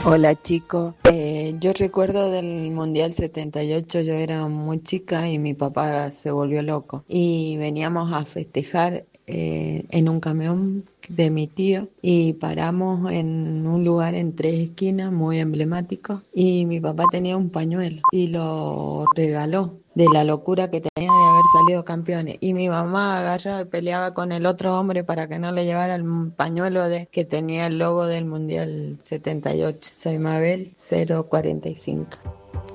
Hola chicos, yo recuerdo del Mundial 78. Yo era muy chica y mi papá se volvió loco y veníamos a festejar en un camión de mi tío y paramos en un lugar en Tres Esquinas muy emblemático y mi papá tenía un pañuelo y lo regaló de la locura que tenía de haber salido campeones. Y mi mamá agarraba y peleaba con el otro hombre para que no le llevara el pañuelo que tenía el logo del Mundial 78. Soy Mabel 045.